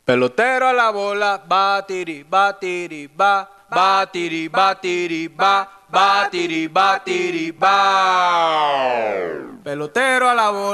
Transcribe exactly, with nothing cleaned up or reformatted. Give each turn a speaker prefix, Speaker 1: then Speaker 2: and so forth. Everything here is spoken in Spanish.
Speaker 1: Pelotero a la bola, batiri, batiri, ba, batiri, batiri, ba, batiri, batiri, ba. Pelotero a la bola.